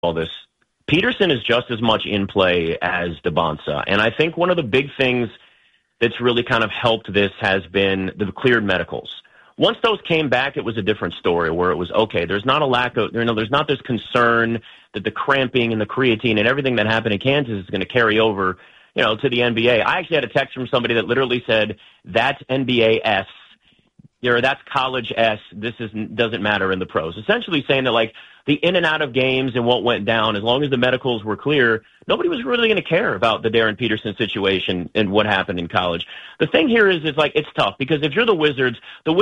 all this. Peterson is just as much in play as Dybantsa, and I think one of the big things that's really kind of helped this has been the cleared medicals. Once those came back, it was a different story where it was, okay, there's not a lack of, there's not this concern that the cramping and the creatine and everything that happened in Kansas is going to carry over, to the NBA. I actually had a text from somebody that literally said, that's NBA S, that's college S, doesn't matter in the pros. Essentially saying that, like, the in and out of games and what went down, as long as the medicals were clear, nobody was really going to care about the Darren Peterson situation and what happened in college. The thing here is like, it's tough because if you're the Wizards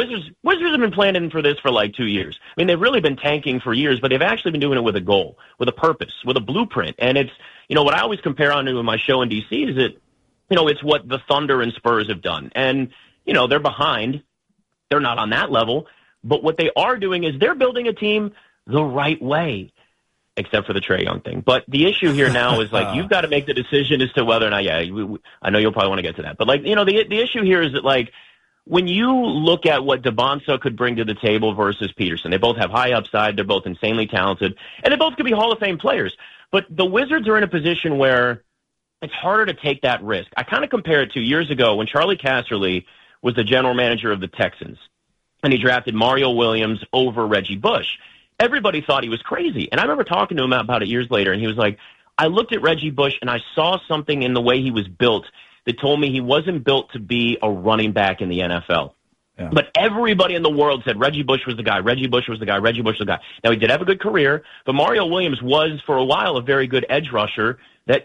have been planning for this for like 2 years. I mean, they've really been tanking for years, but they've actually been doing it with a goal, with a purpose, with a blueprint. And it's, what I always compare on to in my show in D.C. is that, it's what the Thunder and Spurs have done. And, they're behind. They're not on that level. But what they are doing is they're building a team the right way, except for the Trae Young thing. But the issue here now is, like, you've got to make the decision as to whether or not, I know you'll probably want to get to that. But, like, the issue here is that, like, when you look at what Dybantsa could bring to the table versus Peterson, they both have high upside, they're both insanely talented, and they both could be Hall of Fame players. But the Wizards are in a position where it's harder to take that risk. I kind of compare it to years ago when Charlie Casserly was the general manager of the Texans, and he drafted Mario Williams over Reggie Bush. Everybody thought he was crazy. And I remember talking to him about it years later, and he was like, I looked at Reggie Bush, and I saw something in the way he was built that told me he wasn't built to be a running back in the NFL. Yeah. But everybody in the world said Reggie Bush was the guy, Reggie Bush was the guy, Reggie Bush was the guy. Now, he did have a good career, but Mario Williams was, for a while, a very good edge rusher that,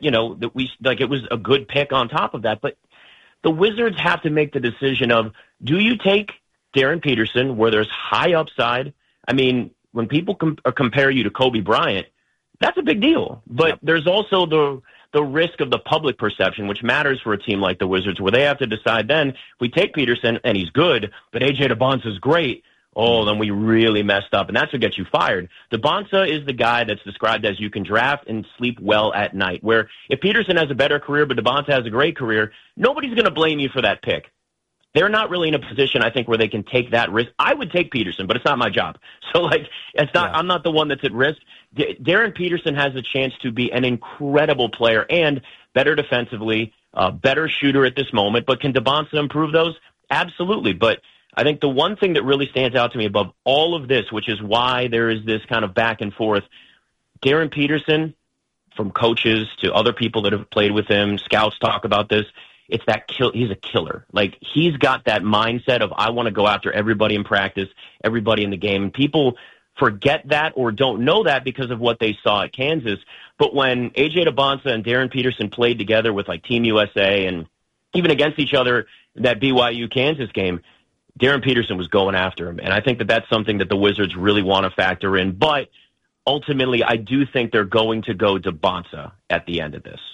it was a good pick on top of that. But the Wizards have to make the decision of, do you take Darren Peterson, where there's high upside? I mean, when people compare you to Kobe Bryant, that's a big deal. But there's also the risk of the public perception, which matters for a team like the Wizards, where they have to decide then, if we take Peterson, and he's good, but A.J. Dybantsa is great, then we really messed up, and that's what gets you fired. Dybantsa is the guy that's described as you can draft and sleep well at night, where if Peterson has a better career, but Dybantsa has a great career, nobody's going to blame you for that pick. They're not really in a position, I think, where they can take that risk. I would take Peterson, but it's not my job. So, I'm not the one that's at risk. Darren Peterson has a chance to be an incredible player and better defensively, better shooter at this moment. But can Dybantsa improve those? Absolutely. But I think the one thing that really stands out to me above all of this, which is why there is this kind of back and forth, Darren Peterson, from coaches to other people that have played with him, scouts talk about this, it's that he's a killer. Like, he's got that mindset of, I want to go after everybody in practice, everybody in the game. And people forget that or don't know that because of what they saw at Kansas. But when A.J. Dybantsa and Darren Peterson played together with, like, Team USA and even against each other, that BYU-Kansas game, Darren Peterson was going after him. And I think that that's something that the Wizards really want to factor in. But ultimately, I do think they're going to go Dybantsa at the end of this.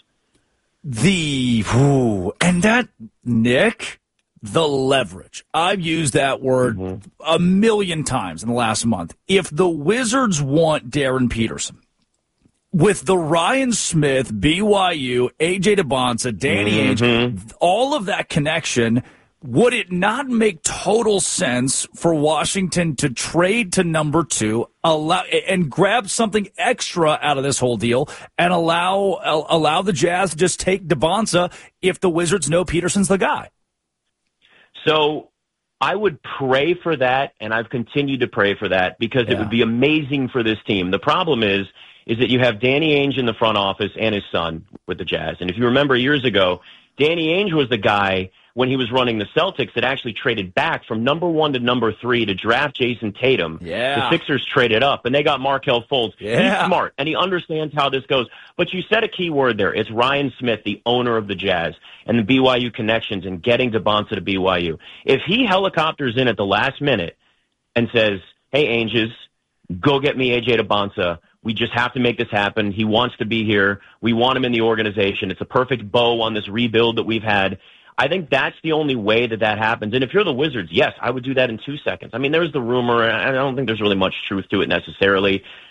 Nick, the leverage. I've used that word a million times in the last month. If the Wizards want Darren Peterson, with the Ryan Smith, BYU, A.J. Dybantsa, Danny Ainge, all of that connection, would it not make total sense for Washington to trade to number 2, and grab something extra out of this whole deal, and allow the Jazz to just take Dybantsa if the Wizards know Peterson's the guy? So I would pray for that, and I've continued to pray for that because it would be amazing for this team. The problem is that you have Danny Ainge in the front office and his son with the Jazz. And if you remember years ago, Danny Ainge was the guy when he was running the Celtics that actually traded back from number 1 to number 3 to draft Jason Tatum. The Sixers traded up, and they got Markelle Fultz. He's smart, and he understands how this goes. But you said a key word there. It's Ryan Smith, the owner of the Jazz, and the BYU connections and getting Dybantsa to BYU. If he helicopters in at the last minute and says, hey, Ainges, go get me A.J. Dybantsa, we just have to make this happen. He wants to be here. We want him in the organization. It's a perfect bow on this rebuild that we've had. I think that's the only way that happens. And if you're the Wizards, yes, I would do that in 2 seconds. I mean, there's the rumor, and I don't think there's really much truth to it necessarily,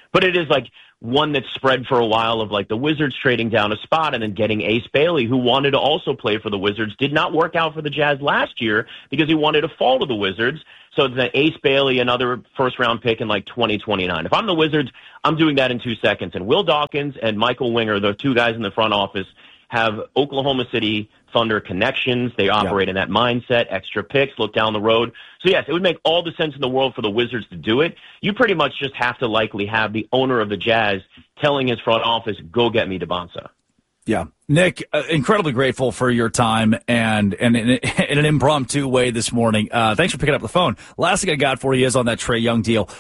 But it is like one that's spread for a while of like the Wizards trading down a spot and then getting Ace Bailey, who wanted to also play for the Wizards, did not work out for the Jazz last year because he wanted to fall to the Wizards. So it's an Ace Bailey, another first-round pick in like 2029. If I'm the Wizards, I'm doing that in 2 seconds. And Will Dawkins and Michael Winger, the two guys in the front office, have Oklahoma City Thunder connections. They operate in that mindset, extra picks, look down the road. So, yes, it would make all the sense in the world for the Wizards to do it. You pretty much just have to likely have the owner of the Jazz telling his front office, go get me DeBonsa. Yeah. Nick, incredibly grateful for your time and in an impromptu way this morning. Thanks for picking up the phone. Last thing I got for you is on that Trae Young deal.